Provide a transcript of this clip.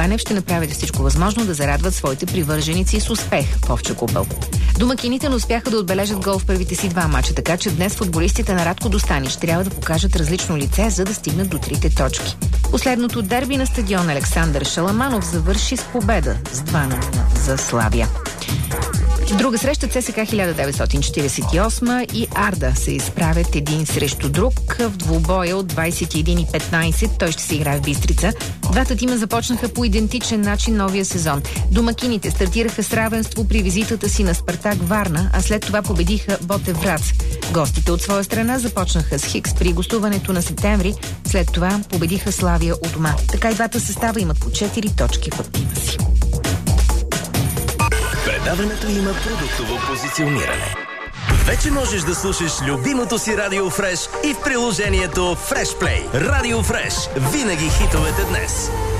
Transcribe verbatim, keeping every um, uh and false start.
Панев ще направят всичко възможно да зарадват своите привърженици с успех в Овча купел. Домакините не успяха да отбележат гол в първите си два мача, така че днес футболистите на Радко Достанич трябва да покажат различно лице, за да стигнат до трите точки. Последното дерби на стадион Александър Шаламанов завърши с победа с два на нула за Славия. В друга среща ЦСКА хиляда деветстотин четиридесет и осма и Арда се изправят един срещу друг в двубоя от двадесет и един и петнадесет. Той ще се играе в Бистрица. Двата тима започнаха по идентичен начин новия сезон. Домакините стартираха с равенство при визитата си на Спартак Варна, а след това победиха Ботев Врац. Гостите от своя страна започнаха с Хикс при гостуването на Септември, след това победиха Славия у дома. Така и двата състава имат по четири точки в актива си. Предаването има продуктово позициониране. Вече можеш да слушаш любимото си Радио Фреш и в приложението Фреш Плей. Радио Фреш. Винаги хитовете днес.